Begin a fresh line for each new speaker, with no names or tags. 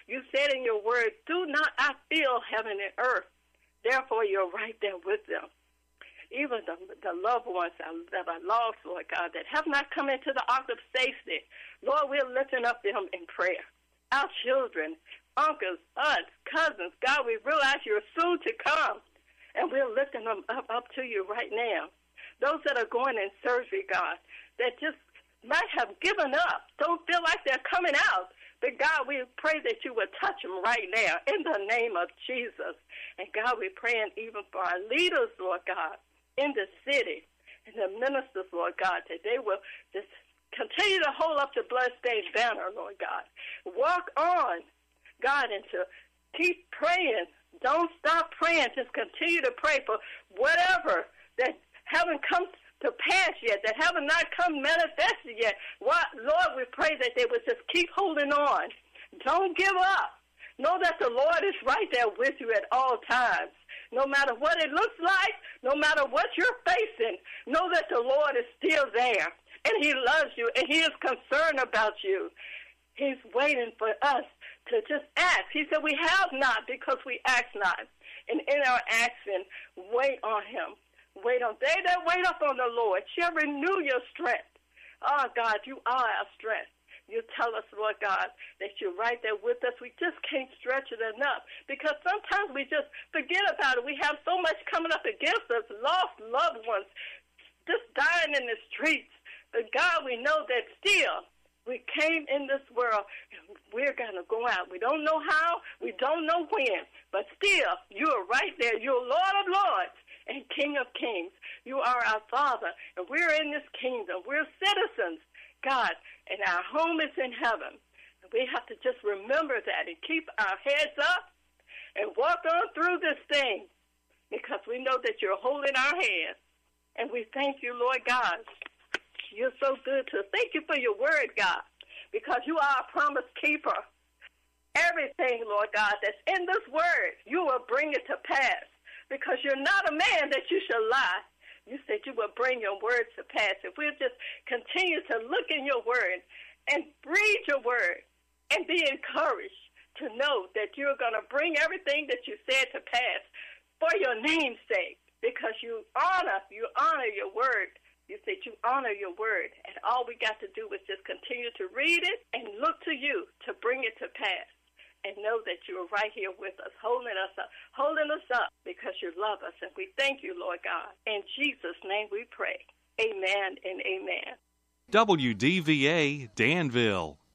You said in your word, do not I feel heaven and earth. Therefore, you're right there with them. Even the loved ones that are lost, Lord God, that have not come into the ark of safety. Lord, we're lifting up them in prayer. Our children, uncles, aunts, cousins, God, we realize you're soon to come, and we're lifting them up to you right now. Those that are going in surgery, God, that just might have given up, don't feel like they're coming out. But, God, we pray that you would touch them right now in the name of Jesus. And, God, we're praying even for our leaders, Lord God, in the city, and the ministers, Lord God, that they will just continue to hold up the bloodstained banner, Lord God. Walk on, God, and to keep praying. Don't stop praying. Just continue to pray for whatever that haven't come to pass yet, that haven't not come manifested yet. Lord, we pray that they would just keep holding on. Don't give up. Know that the Lord is right there with you at all times. No matter what it looks like, no matter what you're facing, know that the Lord is still there, and he loves you, and he is concerned about you. He's waiting for us to just ask. He said we have not because we ask not. And in our asking, wait on him. Wait on. They that wait upon the Lord shall renew your strength. Oh, God, you are our strength. You tell us, Lord God, that you're right there with us. We just can't stretch it enough because sometimes we just forget about it. We have so much coming up against us, lost loved ones, just dying in the streets. But, God, we know that still we came in this world and we're going to go out. We don't know how. We don't know when. But still, you are right there. You're Lord of Lords and King of Kings. You are our Father, and we're in this kingdom. We're citizens, God, and our home is in heaven. And we have to just remember that and keep our heads up and walk on through this thing because we know that you're holding our hand. And we thank you, Lord God. You're so good to us. Thank you for your word, God, because you are a promise keeper. Everything, Lord God, that's in this word, you will bring it to pass because you're not a man that you shall lie. You said you will bring your word to pass. If we'll just continue to look in your word and read your word and be encouraged to know that you're going to bring everything that you said to pass for your name's sake because you honor your word. You said you honor your word, and all we got to do is just continue to read it and look to you to bring it to pass. And know that you are right here with us, holding us up because you love us. And we thank you, Lord God. In Jesus' name we pray. Amen and amen.
WDVA Danville.